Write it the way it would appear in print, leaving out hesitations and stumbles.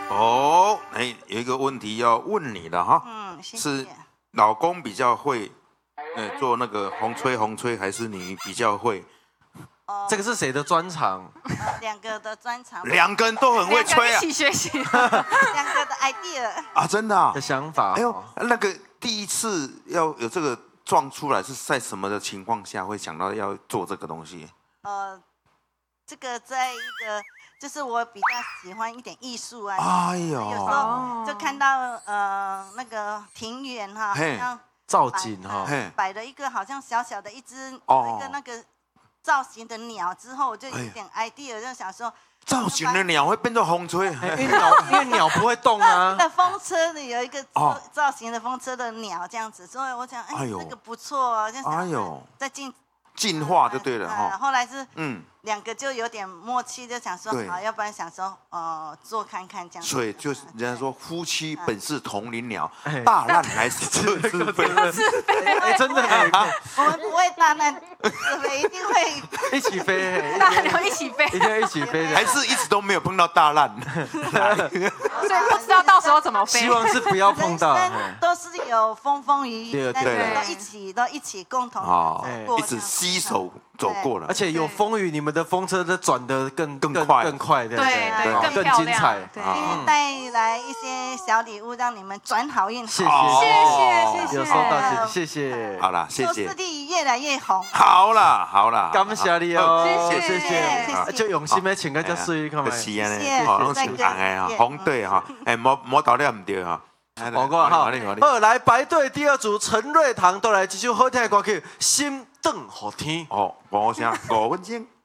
哦，哎，有一个问题要问你了哈。 谢谢。 是老公比较会，做那个红吹，还是你比较会？ 这个是谁的专长？ 两个的专长。 两个人都很会吹啊。 一起学习。 两个的 idea 啊，真的啊。 的想法。 哎呦，那个第一次要有这个撞出来，是在什么的情况下会想到要做这个东西？ 这个在一个，就是我比较喜欢一点艺术啊。 哎呦， 有时候就看到那个庭园哈，好像造景哈， 摆了一个好像小小的一只有一个那个造型的鸟，之后我就有点 idea， 就想说。 造型的鸟会变成风吹， 因为鸟不会动啊。 那风车里有一个造型的风车的鸟这样子，所以我想，哎，这个不错，就想再进化就对了哈。后来是两个就有点默契，就想说好，要不然想说做看看这样。 所以就是人家说夫妻本是同林鸟，大难还是各自飞。 哎，真的， 我们不会大难自飞，一定会一起飞， 大鸟一起飞， 一定要一起飞， 还是一直都没有碰到大难， 所以不知道到时候怎么飞。 希望是不要碰到， 都是有风雨雨，但是都一起共同一直携手走过了， 而且有风雨，你们的风车都转得更快， 对， 更精彩。 带来一些小礼物，让你们转好运。 谢谢， 有收到，谢谢。 好啦，谢谢。 做师弟越来越红。 好啦， 感谢你哦， 谢。 就用心的请个叫水，看嘛。是安尼，拢是红的哈，红队哈，摸到了唔对哈。 我讲哈，好，来排队第二组陈瑞堂都来几首好听的歌曲，心动好听。 5分钟。